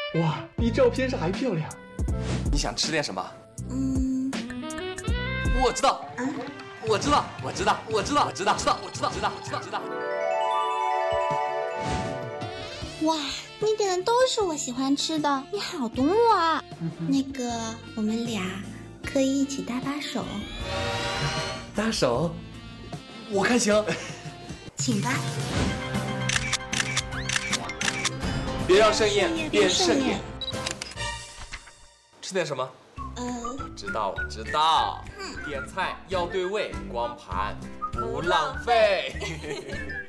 哇，比照片上还漂亮。 你想吃点什么？我知道，我知道。 哇，你点的都是我喜欢吃的，你好懂我啊。那个，我们俩可以一起搭把手。 搭手，我看行。 请吧。 别让盛宴变盛宴。吃点什么？我知道。点菜要对味，光盘不浪费。